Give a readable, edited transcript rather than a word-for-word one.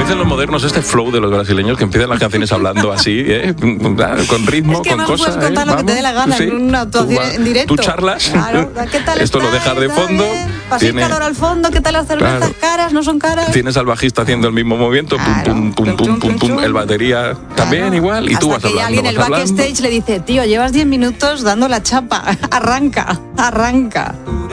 dicen los modernos, este flow de los brasileños que empiezan las canciones hablando así, con ritmo, es que con cosas. Puedes contar lo que te dé la gana en una actuación en directo. Tú charlas, claro. ¿Qué tal esto lo dejas de fondo. Paséis calor al fondo, ¿qué tal las cervezas? Claro. ¿Caras? ¿No son caras? Tienes al bajista haciendo el mismo movimiento, pum, pum, pum, pum, pum, el batería también igual, y tú vas hablando. Alguien en el backstage le dice, tío, llevas 10 minutos dando la chapa, arranca.